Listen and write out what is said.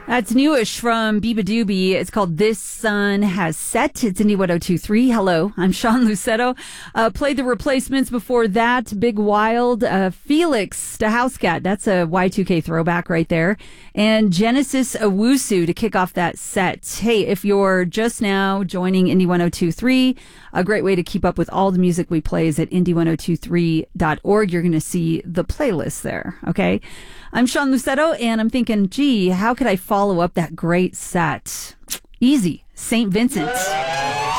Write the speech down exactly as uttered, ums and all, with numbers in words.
That's newish from Biba Doobie. It's called This Sun Has Set. It's Indie one oh two point three. Hello, I'm Sean Lucetto. Uh, played the Replacements before that. Big Wild. Uh, Felix to Housecat. That's a Y two K throwback right there. And Genesis Owusu to kick off that set. Hey, if you're just now joining Indie one oh two point three, a great way to keep up with all the music we play is at indie one oh two three dot org. You're going to see the playlist there, okay? I'm Sean Lucetto, and I'm thinking, gee, how could I follow up that great set? Easy. Saint Vincent.